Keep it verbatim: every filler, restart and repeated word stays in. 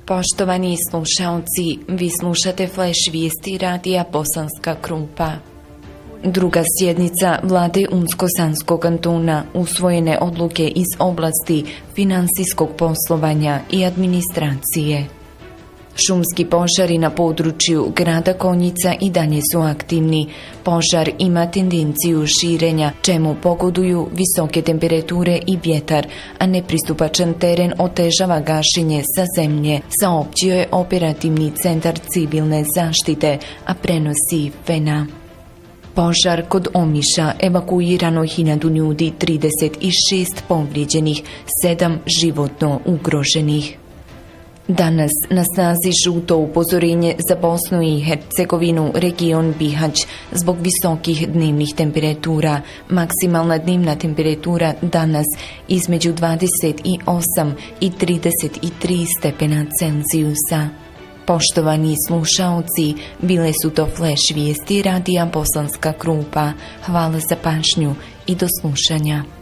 Poštovani slušaoci, vi slušate Flash vijesti radija Bosanska Krupa. Druga sjednica vlade Unsko-Sanskog kantona, usvojene odluke iz oblasti finansijskog poslovanja i administracije. Šumski požari na području grada Konjica i dalje su aktivni. Požar ima tendenciju širenja, čemu pogoduju visoke temperature i vjetar, a nepristupačan teren otežava gašenje sa zemlje, saopćio je operativni centar civilne zaštite, a prenosi F E N A. Požar kod Omiša, evakuirano hiljadu ljudi, trideset šest povrijeđenih, sedam životno ugroženih. Danas na snazi žuto upozorenje za Bosnu i Hercegovinu, region Bihać, zbog visokih dnevnih temperatura. Maksimalna dnevna temperatura danas između dvadeset osam i trideset tri stepena Celzijusa. Poštovani slušaoci, bile su to Flash vijesti radija Bosanska Krupa. Hvala za pažnju i do slušanja.